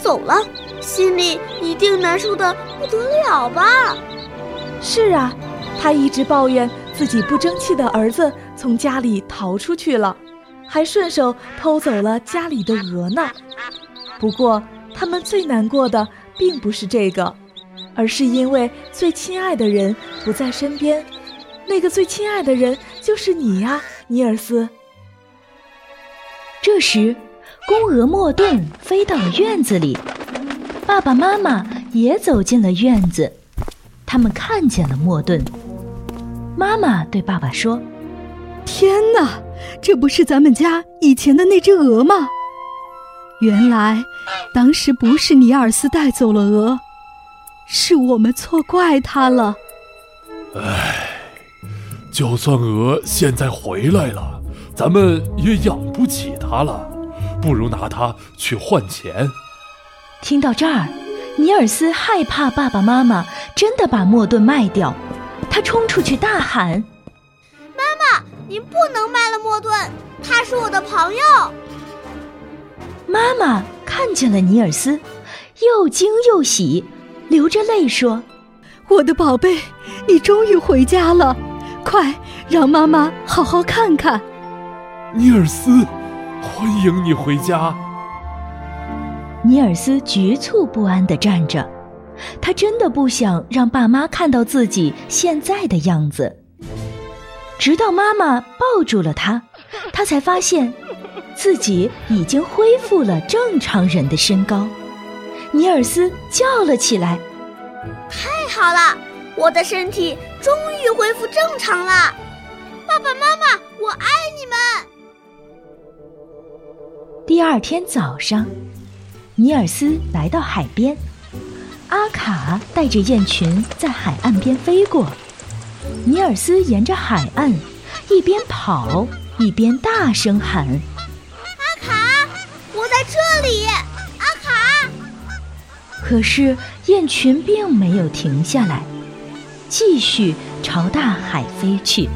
走了，心里一定难受得不得了吧？ 是啊，他一直抱怨自己不争气的儿子从家里逃出去了，还顺手偷走了家里的鹅呢。不过他们最难过的并不是这个，而是因为最亲爱的人不在身边。那个最亲爱的人就是你呀，尼尔斯。 这时公鹅莫顿飞到了院子里，爸爸妈妈也走进了院子，他们看见了莫顿。妈妈对爸爸说： 天哪，这不是咱们家以前的那只鹅吗？原来当时不是尼尔斯带走了鹅，是我们错怪他了。 唉，就算鹅现在回来了，咱们也养不起它了，不如拿它去换钱。 听到这儿，尼尔斯害怕爸爸妈妈真的把莫顿卖掉，他冲出去大喊： 妈妈，您不能卖了莫顿，他是我的朋友。 妈妈看见了尼尔斯，又惊又喜，流着泪说： 我的宝贝，你终于回家了，快让妈妈好好看看。 尼尔斯，欢迎你回家。 尼尔斯局促不安地站着，他真的不想让爸妈看到自己现在的样子。直到妈妈抱住了他，他才发现自己已经恢复了正常人的身高。尼尔斯叫了起来： 太好了，我的身体终于恢复正常了！爸爸妈妈，我爱你们！ 第二天早上，尼尔斯来到海边，阿卡带着雁群在海岸边飞过。尼尔斯沿着海岸一边跑一边大声喊： 阿卡，我在这里！阿卡！ 可是雁群并没有停下来，继续朝大海飞去。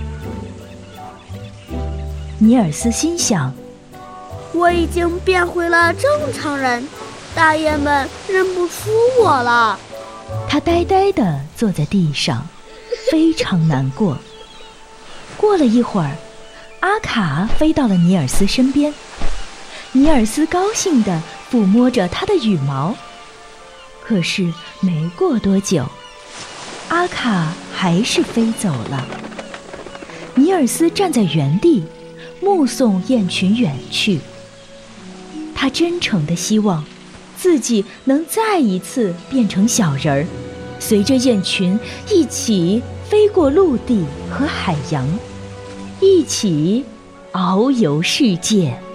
尼尔斯心想： 我已经变回了正常人，大雁们认不出我了。 他呆呆地坐在地上，非常难过。过了一会儿，阿卡飞到了尼尔斯身边，尼尔斯高兴地抚摸着他的羽毛。可是没过多久，阿卡还是飞走了。尼尔斯站在原地，目送雁群远去。他真诚地希望自己能再一次变成小人儿，随着雁群一起飞过陆地和海洋，一起遨游世界。